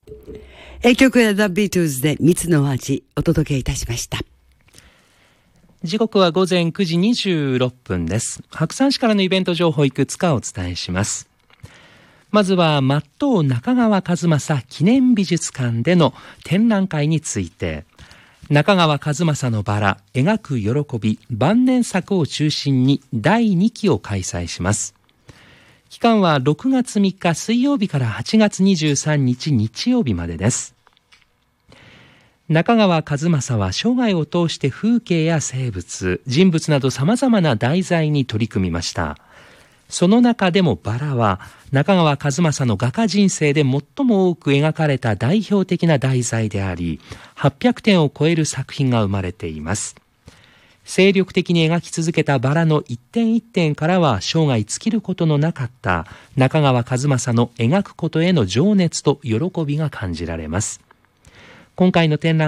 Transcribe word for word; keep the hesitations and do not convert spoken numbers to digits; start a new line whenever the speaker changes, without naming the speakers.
え曲や The Beatles で蜜の味お届けいたしました。
時刻は午前くじにじゅうろっぷんです。白山市からのイベント情報いくつかお伝えします。まずは松任中川和正記念美術館での展覧会について、中川和正のバラ描く喜び晩年作を中心にだいにきを開催します。期間はろくがつみっか水曜日からはちがつにじゅうさんにち日曜日までです。中川和正は生涯を通して風景や生物、人物など様々な題材に取り組みました。その中でもバラは中川和正の画家人生で最も多く描かれた代表的な題材であり、はっぴゃくてんを超える作品が生まれています。精力的に描き続けたバラの一点一点からは生涯尽きることのなかった中川和正の描くことへの情熱と喜びが感じられます。今回の展覧